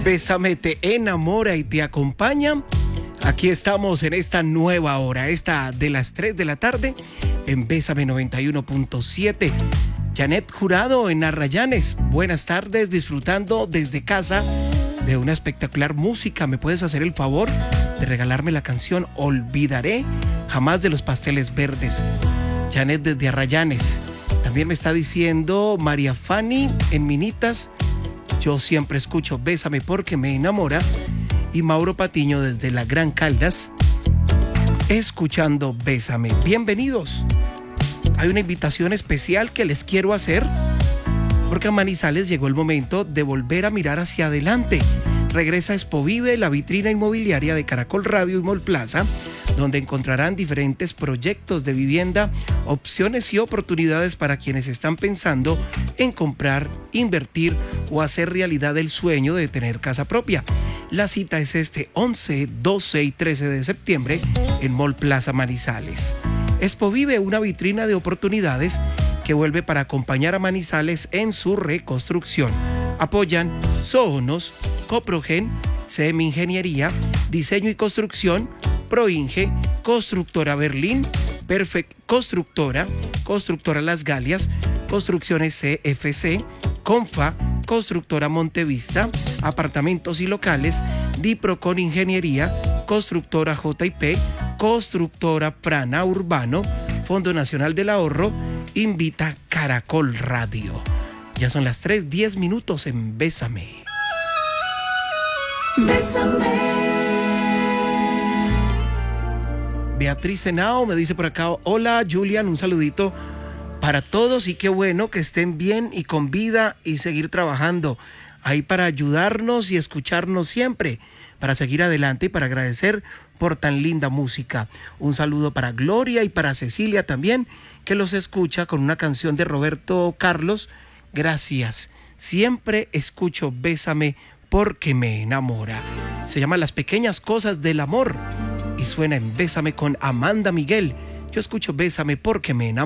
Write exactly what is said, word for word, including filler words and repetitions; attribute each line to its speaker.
Speaker 1: Bésame te enamora y te acompaña. Aquí estamos en esta nueva hora, esta de las tres de la tarde, en Bésame noventa y uno punto siete. Janet Jurado en Arrayanes. Buenas tardes, disfrutando desde casa de una espectacular música. ¿Me puedes hacer el favor de regalarme la canción Olvidaré Jamás de los Pasteles Verdes? Janet desde Arrayanes. También me está diciendo María Fanny en Minitas. Yo siempre escucho Bésame porque me enamora. Y Mauro Patiño desde la Gran Caldas, escuchando Bésame. Bienvenidos. Hay una invitación especial que les quiero hacer, porque a Manizales llegó el momento de volver a mirar hacia adelante. Regresa Expo Vive, la vitrina inmobiliaria de Caracol Radio y Mall Plaza, donde encontrarán diferentes proyectos de vivienda, opciones y oportunidades para quienes están pensando en comprar, invertir o hacer realidad el sueño de tener casa propia. La cita es este once, doce y trece de septiembre en Mall Plaza Manizales. Expo Vive, una vitrina de oportunidades que vuelve para acompañar a Manizales en su reconstrucción. Apoyan Sohonos, Coprogen, C M Ingeniería, Diseño y Construcción, Proinge, Constructora Berlín, Perfect Constructora, Constructora Las Galias, Construcciones C F C, Confa, Constructora Montevista, Apartamentos y Locales, Diprocon Ingeniería, Constructora J I P, Constructora Prana Urbano, Fondo Nacional del Ahorro, invita Caracol Radio. Ya son las tres, diez minutos en Bésame.
Speaker 2: Bésame.
Speaker 1: Beatriz Henao me dice por acá: hola Julian, un saludito para todos y qué bueno que estén bien y con vida y seguir trabajando ahí para ayudarnos y escucharnos siempre, para seguir adelante y para agradecer por tan linda música. Un saludo para Gloria y para Cecilia también, que los escucha con una canción de Roberto Carlos. Gracias, siempre escucho Bésame porque me enamora. Se llama Las Pequeñas Cosas del Amor y suena en Bésame con Amanda Miguel. Yo escucho Bésame porque me enamora.